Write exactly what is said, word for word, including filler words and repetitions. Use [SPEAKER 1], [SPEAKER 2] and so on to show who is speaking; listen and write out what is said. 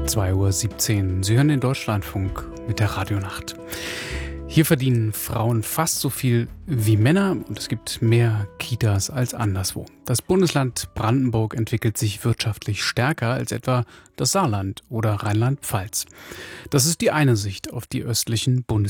[SPEAKER 1] zwei Uhr siebzehn. Sie hören den Deutschlandfunk mit der Radionacht. Hier verdienen Frauen fast so viel wie Männer und es gibt mehr Kitas als anderswo. Das Bundesland Brandenburg entwickelt sich wirtschaftlich stärker als etwa das Saarland oder Rheinland-Pfalz. Das ist die eine Sicht auf die östlichen Bundesländer.